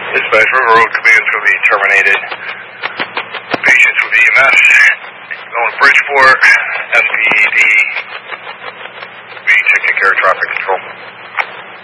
Dispatch, River Road Command is going to be terminated. Patients with EMS going to Bridgeport, SPED